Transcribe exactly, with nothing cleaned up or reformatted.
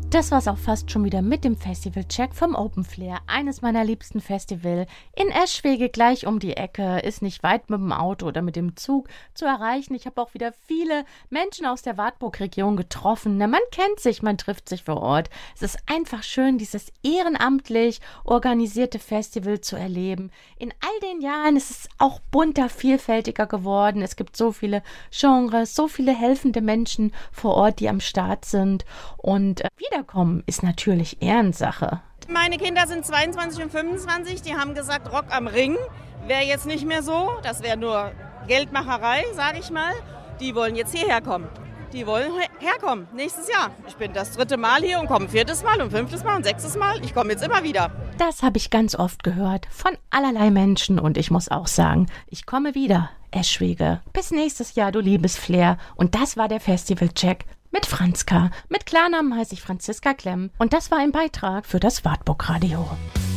Das war's auch fast schon wieder mit dem Festival-Check vom Open Flair. Eines meiner liebsten Festival. In Eschwege gleich um die Ecke. Ist nicht weit mit dem Auto oder mit dem Zug zu erreichen. Ich habe auch wieder viele Menschen aus der Wartburg-Region getroffen. Na, man kennt sich, man trifft sich vor Ort. Es ist einfach schön, dieses ehrenamtlich organisierte Festival zu erleben. In all den Jahren ist es auch bunter, vielfältiger geworden. Es gibt so viele Genres, so viele helfende Menschen vor Ort, die am Start sind. Und äh, wiederkommen ist natürlich Ehrensache. Meine Kinder sind zweiundzwanzig und fünfundzwanzig, die haben gesagt, Rock am Ring wäre jetzt nicht mehr so. Das wäre nur Geldmacherei, sage ich mal. Die wollen jetzt hierher kommen. Die wollen herkommen, nächstes Jahr. Ich bin das dritte Mal hier und komme ein viertes Mal und fünftes Mal und sechstes Mal. Ich komme jetzt immer wieder. Das habe ich ganz oft gehört von allerlei Menschen und ich muss auch sagen, ich komme wieder, Eschwege. Bis nächstes Jahr, du liebes Flair. Und das war der Festival-Check mit Franzka. Mit Klarnamen heiße ich Franziska Klemm und das war ein Beitrag für das Wartburg Radio.